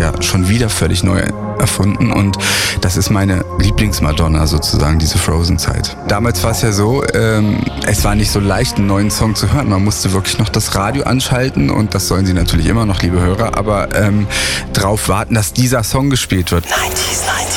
ja schon wieder völlig neu erfunden und das ist meine Lieblingsmadonna sozusagen, diese Frozen-Zeit. Damals war es ja so, es war nicht so leicht, einen neuen Song zu hören. Man musste wirklich noch das Radio anschalten und das sollen Sie natürlich immer noch, liebe Hörer, aber drauf warten, dass dieser Song gespielt wird. 90s,